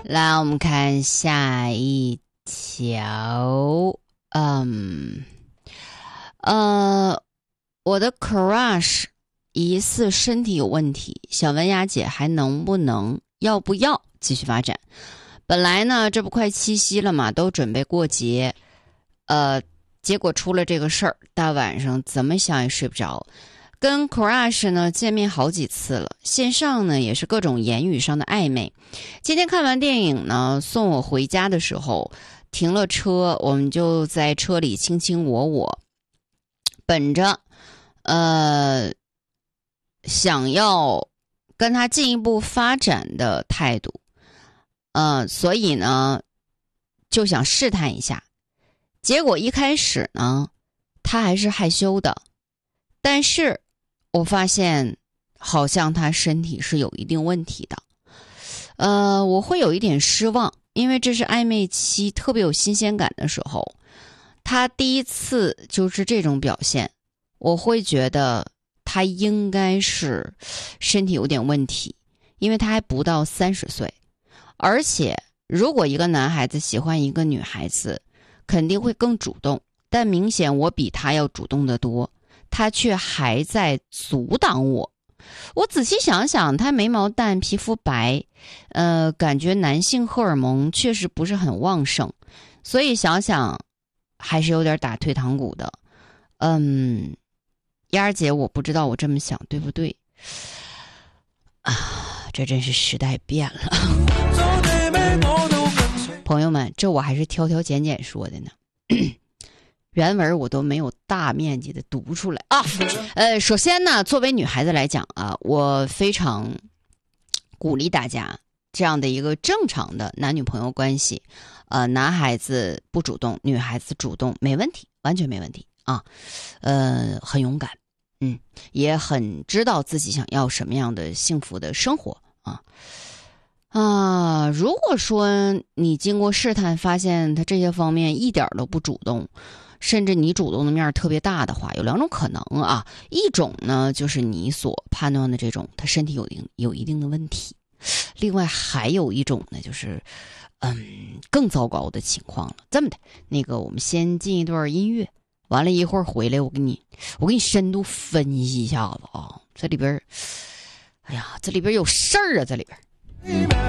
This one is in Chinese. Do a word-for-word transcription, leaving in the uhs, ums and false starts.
来，我们看下一条。嗯，呃，我的 crush 疑似身体有问题，想问丫姐还能不能要不要继续发展？本来呢，这不快七夕了嘛，都准备过节，呃，结果出了这个事儿，大晚上怎么想也睡不着。跟 crush 呢见面好几次了，线上呢也是各种言语上的暧昧。今天看完电影呢，送我回家的时候停了车，我们就在车里卿卿我我，本着呃想要跟他进一步发展的态度，呃，所以呢就想试探一下。结果一开始呢，他还是害羞的，但是我发现好像他身体是有一定问题的。呃，我会有一点失望，因为这是暧昧期特别有新鲜感的时候，他第一次就是这种表现，我会觉得他应该是身体有点问题，因为他还不到三十岁。而且如果一个男孩子喜欢一个女孩子，肯定会更主动，但明显我比他要主动得多，他却还在阻挡我。我仔细想想，他眉毛淡，皮肤白，呃，感觉男性荷尔蒙确实不是很旺盛，所以想想还是有点打退堂鼓的。嗯，丫儿姐，我不知道我这么想对不对啊？这真是时代变了。朋友们，这我还是挑挑拣拣说的呢。原文我都没有大面积的读出来啊。呃，首先呢，作为女孩子来讲啊，我非常鼓励大家这样的一个正常的男女朋友关系，呃，男孩子不主动，女孩子主动，没问题，完全没问题啊。呃，很勇敢，嗯，也很知道自己想要什么样的幸福的生活啊。啊，如果说你经过试探发现他这些方面一点都不主动，甚至你主动的面特别大的话，有两种可能啊。一种呢，就是你所判断的这种他身体有一有一定的问题；另外还有一种呢，就是嗯更糟糕的情况了。这么的，那个我们先进一段音乐，完了一会儿回来，我给你我给你深度分析一下子啊，这里边，哎呀，这里边有事儿啊，这里边。